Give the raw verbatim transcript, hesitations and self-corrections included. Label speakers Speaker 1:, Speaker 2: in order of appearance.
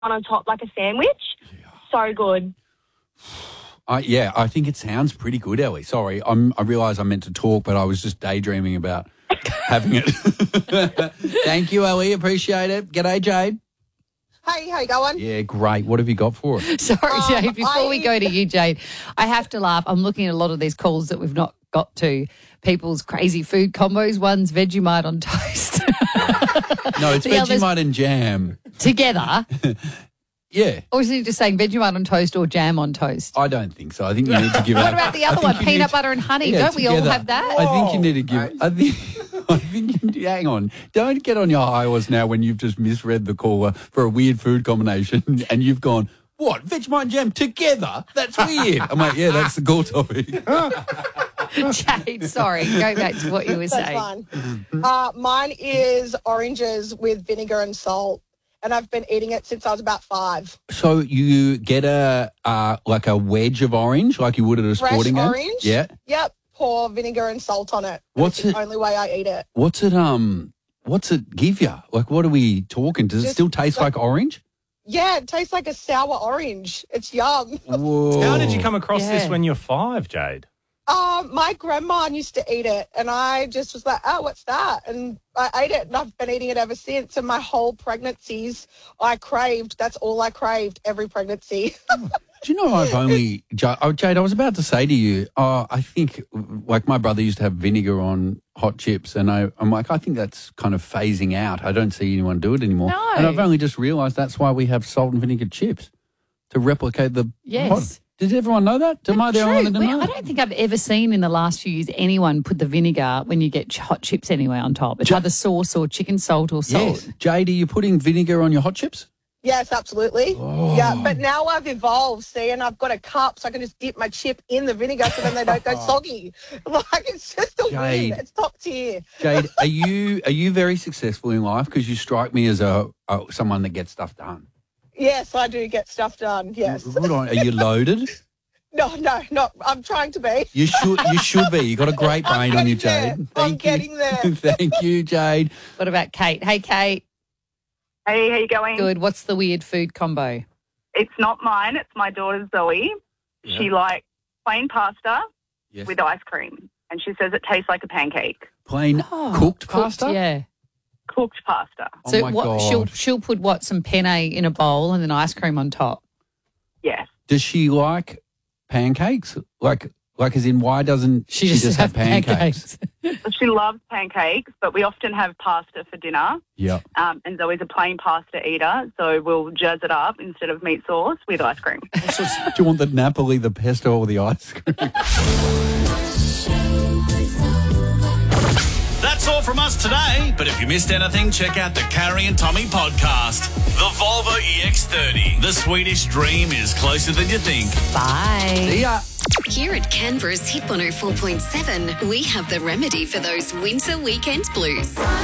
Speaker 1: on top like a sandwich. Yeah. So good.
Speaker 2: Uh, yeah, I think it sounds pretty good, Ellie. Sorry, I'm, I realise I meant to talk, but I was just daydreaming about having it. Thank you, Ellie. Appreciate it. G'day, Jade.
Speaker 3: Hey, how you going?
Speaker 2: Yeah, great. What have you got for us?
Speaker 4: Sorry,
Speaker 3: Um,
Speaker 4: Jade, before
Speaker 3: I-
Speaker 4: we go to you, Jade, I have to laugh. I'm looking at a lot of these calls that we've not got to. People's crazy food combos. One's Vegemite on toast.
Speaker 2: No, it's
Speaker 4: The others-
Speaker 2: Vegemite and jam.
Speaker 4: Together?
Speaker 2: Yeah.
Speaker 4: Or is he just saying Vegemite on toast or jam on toast?
Speaker 2: I don't think so. I think you need to give
Speaker 4: What
Speaker 2: out.
Speaker 4: about the
Speaker 2: I
Speaker 4: other
Speaker 2: think
Speaker 4: one,
Speaker 2: you
Speaker 4: peanut
Speaker 2: need-
Speaker 4: butter and honey?
Speaker 2: Yeah,
Speaker 4: Don't we all
Speaker 2: together.
Speaker 4: have that?
Speaker 2: I think you need to give. I think. I think. You, hang on. Don't get on your high horse now when you've just misread the caller for a weird food combination and you've gone, what, Vegemite and jam together? That's weird. I'm like, yeah, that's the call topic.
Speaker 4: Jade, sorry. Go back to what you were
Speaker 3: That's
Speaker 4: saying.
Speaker 3: fine. Uh, mine is oranges with vinegar and salt, and I've been eating it since I was about five.
Speaker 2: So you get a uh, like a wedge of orange, like you would at a
Speaker 3: Fresh
Speaker 2: sporting game.
Speaker 3: orange?
Speaker 2: Yeah.
Speaker 3: Yep. Pour vinegar and salt on it.
Speaker 2: What's
Speaker 3: It's
Speaker 2: it?
Speaker 3: the only way I eat it.
Speaker 2: What's it? Um. What's it give you? Like, what are we talking? Does it
Speaker 3: Just
Speaker 2: still taste
Speaker 3: like-
Speaker 2: like orange?
Speaker 3: Yeah, it tastes like a sour orange. It's yum.
Speaker 2: Whoa.
Speaker 5: How did you come across
Speaker 4: Yeah.
Speaker 5: this when you're five, Jade?
Speaker 3: Um, my grandma used to eat it, and I just was like, oh, what's that? And I ate it, and I've been eating it ever since. And my whole pregnancies, I craved. That's all I craved every pregnancy.
Speaker 2: Do you know I've only, Ja- oh, Jade, I was about to say to you, uh, I think, like my brother used to have vinegar on hot chips, and I, I'm like, I think that's kind of phasing out. I don't see anyone do it anymore.
Speaker 4: No.
Speaker 2: And I've only just realised that's why we have salt and vinegar chips, to replicate the
Speaker 4: Yes.
Speaker 2: hot. Did everyone know that? Am I the only one that
Speaker 4: True.
Speaker 2: didn't know?
Speaker 4: I don't think I've ever seen in the last few years anyone put the vinegar when you get ch- hot chips anyway on top. It's
Speaker 2: Ja-
Speaker 4: either sauce or chicken salt or salt.
Speaker 2: Yes. Jade, are you putting vinegar on your hot chips?
Speaker 3: Yes, absolutely.
Speaker 2: Oh.
Speaker 3: Yeah, but now I've evolved, see, and I've got a cup so I can just dip my chip in the vinegar so then they don't go soggy. Like, it's just a
Speaker 2: Jade.
Speaker 3: win. It's top tier.
Speaker 2: Jade, are you are you very successful in life? Because you strike me as a, a someone that gets stuff done.
Speaker 3: Yes, I do get stuff done, yes.
Speaker 2: Good on- Are you loaded?
Speaker 3: No, no, not. I'm trying to be.
Speaker 2: You should you should be. You got a great
Speaker 3: I'm
Speaker 2: brain on you,
Speaker 3: getting there.
Speaker 2: Jade.
Speaker 3: I'm
Speaker 2: you.
Speaker 3: getting there.
Speaker 2: Thank you, Jade.
Speaker 4: What about Kate? Hey, Kate.
Speaker 1: Hey, how you going?
Speaker 4: Good. What's the weird food combo?
Speaker 1: It's not mine. It's my daughter Zoe.
Speaker 2: Yeah.
Speaker 1: She likes plain pasta
Speaker 2: Yes.
Speaker 1: with ice cream, and she says it tastes like a pancake.
Speaker 2: Plain
Speaker 4: Oh,
Speaker 2: cooked pasta?
Speaker 4: Yeah.
Speaker 1: Cooked pasta.
Speaker 2: Oh
Speaker 4: So
Speaker 2: my
Speaker 4: what?
Speaker 2: God.
Speaker 4: She'll she'll put what? Some penne in a bowl and then ice cream on top.
Speaker 1: Yes.
Speaker 2: Does she like pancakes? Like like as in why doesn't she, just, have pancakes?
Speaker 1: She loves pancakes, but we often have pasta for dinner.
Speaker 2: Yeah.
Speaker 1: Um, and Zoe's a plain pasta eater, so we'll jazz it up instead of meat sauce with ice cream.
Speaker 2: Do you want the Napoli, the pesto, or the ice cream?
Speaker 6: That's all from us today. But if you missed anything, check out the Carrie and Tommy podcast. The Volvo E X thirty. The Swedish dream is closer than you think.
Speaker 4: Bye.
Speaker 2: See ya.
Speaker 7: Here at Canberra's Hit one oh four point seven, we have the remedy for those winter weekend blues.